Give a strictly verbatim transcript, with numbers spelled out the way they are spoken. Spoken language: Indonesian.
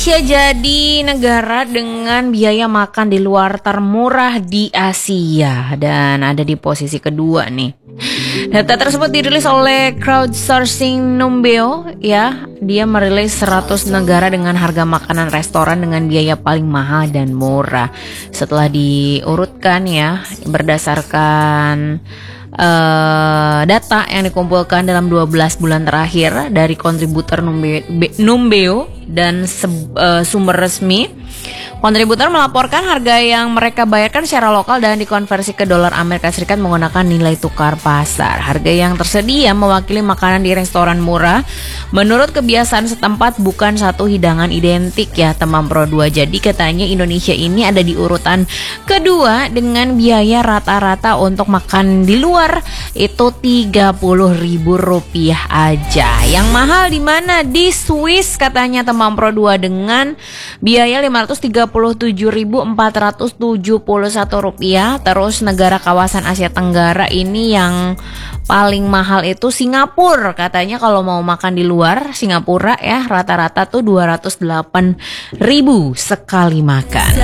Indonesia jadi negara dengan biaya makan di luar termurah di Asia dan ada di posisi kedua nih. Data tersebut dirilis oleh crowdsourcing Numbeo ya. Dia merilis seratus negara dengan harga makanan restoran dengan biaya paling mahal dan murah. Setelah diurutkan ya berdasarkan Uh, data yang dikumpulkan dalam dua belas bulan terakhir dari kontributor Numbeo dan se- uh, sumber resmi. Kontributor melaporkan harga yang mereka bayarkan secara lokal dan dikonversi ke dolar Amerika Serikat menggunakan nilai tukar pasar. Harga yang tersedia mewakili makanan di restoran murah. Menurut kebiasaan setempat bukan satu hidangan identik ya teman Pro dua. Jadi katanya Indonesia ini ada di urutan kedua dengan biaya rata-rata untuk makan di luar itu tiga puluh ribu rupiah aja. Yang mahal di mana? Di Swiss katanya teman Pro dua dengan biaya lima ratus tiga puluh tujuh ribu empat ratus tujuh puluh satu rupiah. Terus negara kawasan Asia Tenggara ini yang paling mahal itu Singapura. Katanya kalau mau makan di luar Singapura ya rata-rata tuh dua ratus delapan ribu sekali makan.